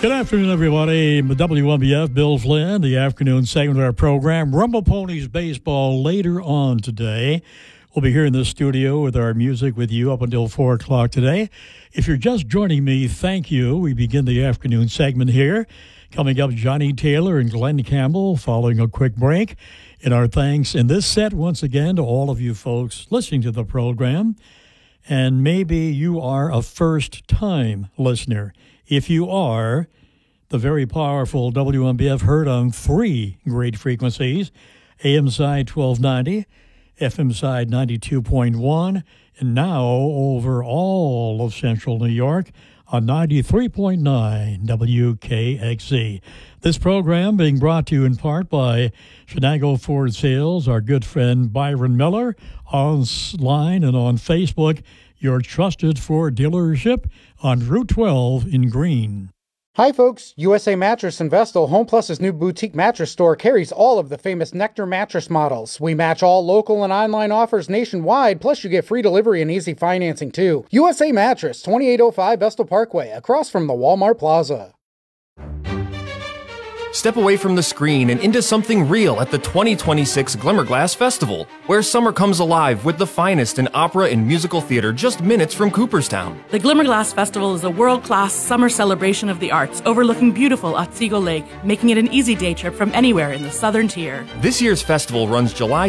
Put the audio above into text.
Good afternoon, everybody. WMBF, Bill Flynn, the afternoon segment of our program. Rumble Ponies baseball later on today. We'll be here in the studio with our music with you up until 4 o'clock today. If you're just joining me, thank you. We begin the afternoon segment here. Coming up, Johnny Taylor and Glenn Campbell following a quick break. And our thanks in this set once again to all of you folks listening to the program. And maybe you are a first-time listener. If you are, the very powerful WMBF heard on 3 great frequencies, AM side 1290, FM side 92.1, and now over all of central New York on 93.9 WKXC. This program being brought to you in part by Shenango Ford Sales, our good friend Byron Miller, online and on Facebook, your trusted Ford dealership on Route 12 in Greene. Hi folks, USA Mattress in Vestal, Home Plus's new boutique mattress store, carries all of the famous Nectar mattress models. We match all local and online offers nationwide, plus you get free delivery and easy financing too. USA Mattress, 2805 Vestal Parkway, across from the Walmart Plaza. Step away from the screen and into something real at the 2026 Glimmerglass Festival, where summer comes alive with the finest in opera and musical theater just minutes from Cooperstown. The Glimmerglass Festival is a world-class summer celebration of the arts overlooking beautiful Otsego Lake, making it an easy day trip from anywhere in the southern tier. This year's festival runs July